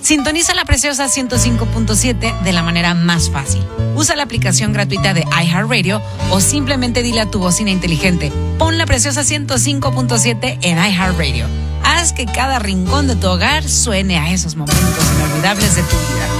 Sintoniza La Preciosa 105.7 de la manera más fácil. Usa la aplicación gratuita de iHeartRadio o simplemente dile a tu bocina inteligente: pon La Preciosa 105.7 en iHeartRadio. Haz que cada rincón de tu hogar suene a esos momentos inolvidables de tu vida.